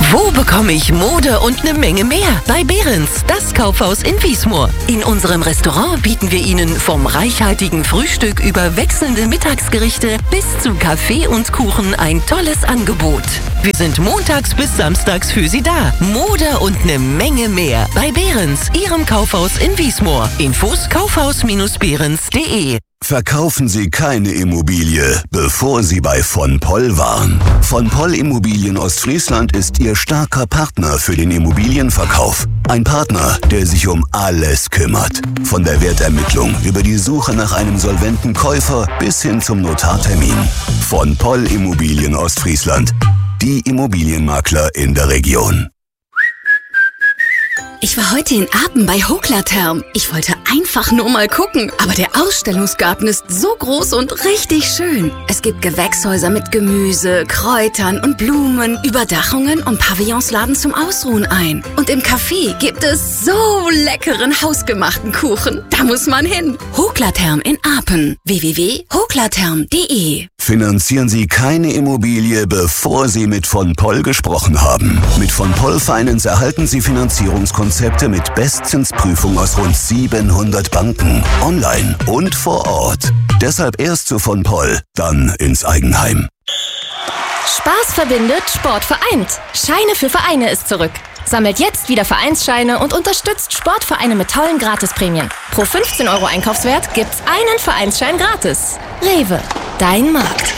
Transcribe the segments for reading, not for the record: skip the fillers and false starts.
Wo bekomme ich Mode und eine Menge mehr? Bei Behrens, das Kaufhaus in Wiesmoor. In unserem Restaurant bieten wir Ihnen vom reichhaltigen Frühstück über wechselnde Mittagsgerichte bis zu Kaffee und Kuchen ein tolles Angebot. Wir sind montags bis samstags für Sie da. Mode und eine Menge mehr. Bei Behrens, Ihrem Kaufhaus in Wiesmoor. Infos kaufhaus-behrens.de. Verkaufen Sie keine Immobilie, bevor Sie bei von Poll waren. Von Poll Immobilien Ostfriesland ist Ihr starker Partner für den Immobilienverkauf. Ein Partner, der sich um alles kümmert. Von der Wertermittlung über die Suche nach einem solventen Käufer bis hin zum Notartermin. Von Poll Immobilien Ostfriesland. Die Immobilienmakler in der Region. Ich war heute in Apen bei Hoklatherm. Ich wollte einfach nur mal gucken, aber der Ausstellungsgarten ist so groß und richtig schön. Es gibt Gewächshäuser mit Gemüse, Kräutern und Blumen, Überdachungen und Pavillons laden zum Ausruhen ein. Und im Café gibt es so leckeren hausgemachten Kuchen. Da muss man hin. Hoklatherm in Apen. www.hoklatherm.de. Finanzieren Sie keine Immobilie, bevor Sie mit von Poll gesprochen haben. Mit von Poll Finance erhalten Sie Finanzierungskonzepte mit Bestzinsprüfung aus rund 700 Banken, online und vor Ort. Deshalb erst zu von Poll, dann ins Eigenheim. Spaß verbindet, Sport vereint. Scheine für Vereine ist zurück. Sammelt jetzt wieder Vereinsscheine und unterstützt Sportvereine mit tollen Gratisprämien. Pro 15 € Einkaufswert gibt's einen Vereinsschein gratis. Rewe, dein Markt.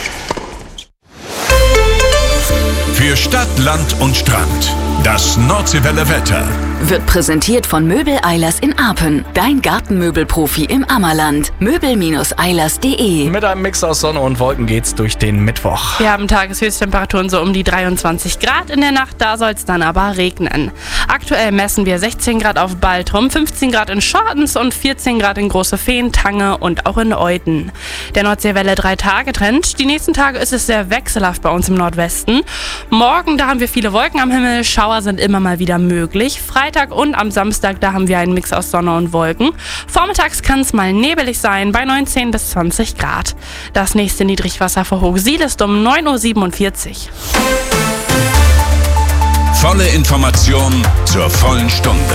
Für Stadt, Land und Strand. Das Nordseewelle Wetter. Wird präsentiert von Möbel Eilers in Apen. Dein Gartenmöbelprofi im Ammerland. Möbel-eilers.de. Mit einem Mix aus Sonne und Wolken geht's durch den Mittwoch. Wir haben Tageshöchsttemperaturen so um die 23 Grad. In der Nacht, da soll es dann aber regnen. Aktuell messen wir 16 Grad auf Baltrum, 15 Grad in Schortens und 14 Grad in Große Feen, Tange und auch in Euthen. Der Nordseewelle 3-Tage-Trend. Die nächsten Tage ist es sehr wechselhaft bei uns im Nordwesten. Morgen, da haben wir viele Wolken am Himmel. Schauer sind immer mal wieder möglich. Freitag und am Samstag, da haben wir einen Mix aus Sonne und Wolken. Vormittags kann es mal nebelig sein, bei 19 bis 20 Grad. Das nächste Niedrigwasser vor Hochsiel ist um 9:47 Uhr. Volle Information zur vollen Stunde.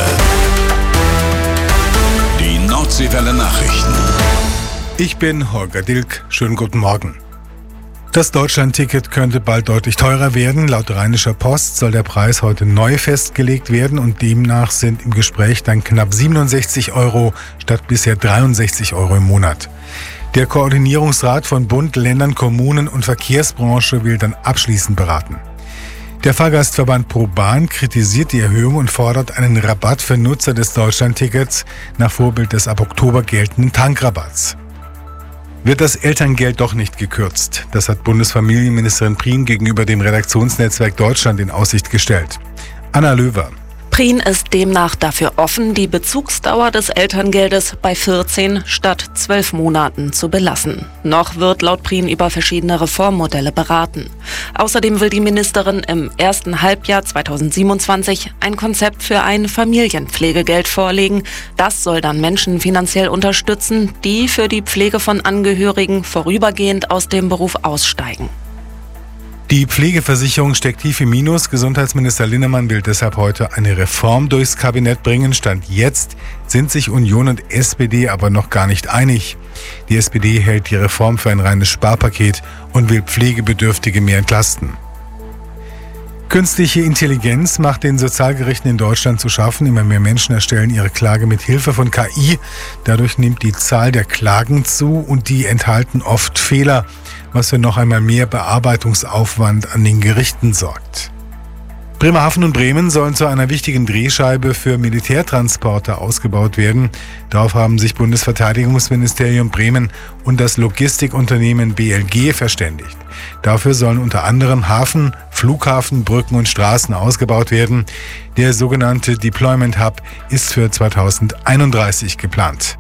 Die Nordseewelle Nachrichten. Ich bin Holger Dilk. Schönen guten Morgen. Das Deutschland-Ticket könnte bald deutlich teurer werden. Laut Rheinischer Post soll der Preis heute neu festgelegt werden und demnach sind im Gespräch dann knapp 67 € statt bisher 63 € im Monat. Der Koordinierungsrat von Bund, Ländern, Kommunen und Verkehrsbranche will dann abschließend beraten. Der Fahrgastverband ProBahn kritisiert die Erhöhung und fordert einen Rabatt für Nutzer des Deutschland-Tickets nach Vorbild des ab Oktober geltenden Tankrabatts. Wird das Elterngeld doch nicht gekürzt? Das hat Bundesfamilienministerin Prien gegenüber dem Redaktionsnetzwerk Deutschland in Aussicht gestellt. Anna Löwer. Prien ist demnach dafür offen, die Bezugsdauer des Elterngeldes bei 14 statt 12 Monaten zu belassen. Noch wird laut Prien über verschiedene Reformmodelle beraten. Außerdem will die Ministerin im ersten Halbjahr 2027 ein Konzept für ein Familienpflegegeld vorlegen. Das soll dann Menschen finanziell unterstützen, die für die Pflege von Angehörigen vorübergehend aus dem Beruf aussteigen. Die Pflegeversicherung steckt tief im Minus. Gesundheitsminister Linnemann will deshalb heute eine Reform durchs Kabinett bringen. Stand jetzt sind sich Union und SPD aber noch gar nicht einig. Die SPD hält die Reform für ein reines Sparpaket und will Pflegebedürftige mehr entlasten. Künstliche Intelligenz macht den Sozialgerichten in Deutschland zu schaffen. Immer mehr Menschen erstellen ihre Klage mit Hilfe von KI. Dadurch nimmt die Zahl der Klagen zu und die enthalten oft Fehler, was für noch einmal mehr Bearbeitungsaufwand an den Gerichten sorgt. Bremerhaven und Bremen sollen zu einer wichtigen Drehscheibe für Militärtransporter ausgebaut werden. Darauf haben sich Bundesverteidigungsministerium Bremen und das Logistikunternehmen BLG verständigt. Dafür sollen unter anderem Hafen, Flughafen, Brücken und Straßen ausgebaut werden. Der sogenannte Deployment Hub ist für 2031 geplant.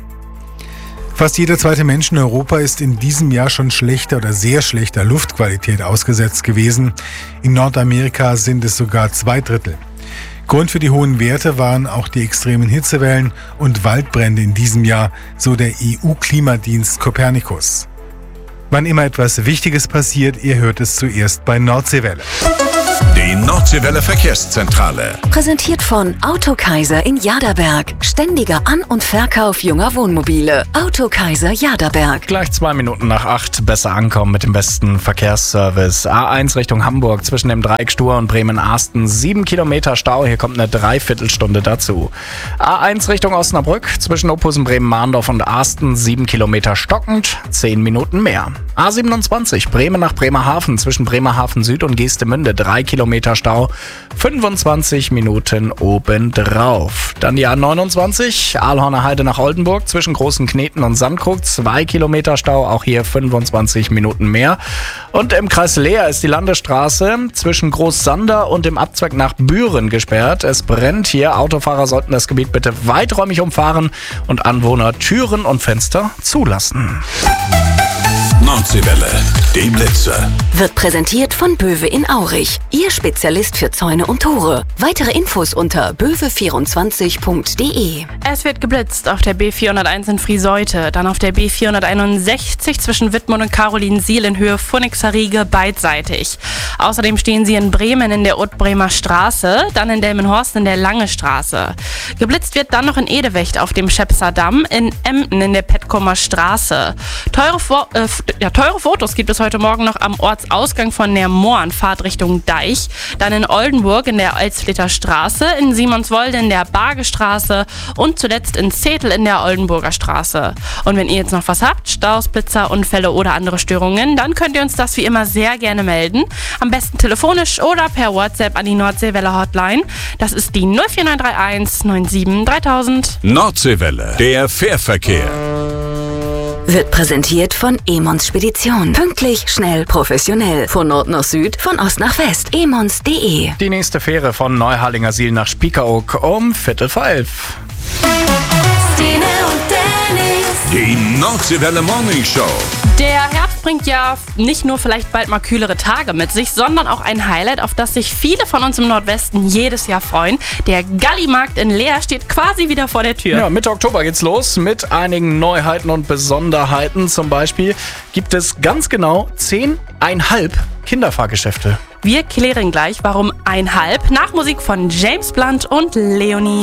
Fast jeder zweite Mensch in Europa ist in diesem Jahr schon schlechter oder sehr schlechter Luftqualität ausgesetzt gewesen. In Nordamerika sind es sogar 2/3. Grund für die hohen Werte waren auch die extremen Hitzewellen und Waldbrände in diesem Jahr, so der EU-Klimadienst Copernicus. Wann immer etwas Wichtiges passiert, ihr hört es zuerst bei Nordseewelle. Die Nordseewelle Verkehrszentrale. Präsentiert von Autokaiser in Jaderberg. Ständiger An- und Verkauf junger Wohnmobile. Autokaiser Jaderberg. Gleich 2 Minuten nach 8 besser ankommen mit dem besten Verkehrsservice. A1 Richtung Hamburg zwischen dem Dreieck Stur und Bremen-Arsten. 7 Kilometer Stau, hier kommt eine Dreiviertelstunde dazu. A1 Richtung Osnabrück zwischen Ophusen, Bremen-Mahndorf und Arsten. 7 Kilometer stockend, 10 Minuten mehr. A27 Bremen nach Bremerhaven zwischen Bremerhaven Süd und Geestemünde. 3 Kilometer Stau, 25 Minuten obendrauf. Dann die A29 Aalhorner Heide nach Oldenburg zwischen Großen Kneten und Sandkrug. 2 Kilometer Stau, auch hier 25 Minuten mehr. Und im Kreis Leer ist die Landesstraße zwischen Großsander und dem Abzweig nach Büren gesperrt. Es brennt hier. Autofahrer sollten das Gebiet bitte weiträumig umfahren und Anwohner Türen und Fenster zulassen. Nordseewelle, die Blitze. Wird präsentiert von Böwe in Aurich. Ihr Spezialist für Zäune und Tore. Weitere Infos unter böwe24.de. Es wird geblitzt auf der B401 in Frieseute, dann auf der B461 zwischen Wittmund und Carolinsiel in Höhe Phoenixer-Riege beidseitig. Außerdem stehen sie in Bremen in der Ottbremer Straße, dann in Delmenhorst in der Lange Straße. Geblitzt wird dann noch in Edewecht auf dem Schepser Damm, in Emden in der Petkomer Straße. Teure Fotos gibt es heute Morgen noch am Ortsausgang von Neermoorn, Fahrt Richtung Deich, dann in Oldenburg in der Alsflitter Straße, in Simonswolde in der Bargestraße und zuletzt in Zetel in der Oldenburger Straße. Und wenn ihr jetzt noch was habt, Staus, Blitzer, Unfälle oder andere Störungen, dann könnt ihr uns das wie immer sehr gerne melden. Am besten telefonisch oder per WhatsApp an die Nordseewelle Hotline. Das ist die 04931 97 3000. Nordseewelle, der Fährverkehr. Wird präsentiert von Emons Spedition. Pünktlich, schnell, professionell. Von Nord nach Süd, von Ost nach West. emons.de. Die nächste Fähre von Neuharlingersiel nach Spiekeroog um 11:15. Stine und Dennis. Die Nordseewelle Morning Show. Der Herbst bringt ja nicht nur vielleicht bald mal kühlere Tage mit sich, sondern auch ein Highlight, auf das sich viele von uns im Nordwesten jedes Jahr freuen. Der Gallimarkt in Leer steht quasi wieder vor der Tür. Ja, Mitte Oktober geht's los mit einigen Neuheiten und Besonderheiten. Zum Beispiel gibt es ganz genau 10,5 Kinderfahrgeschäfte. Wir klären gleich, warum 1,5, nach Musik von James Blunt und Leonie.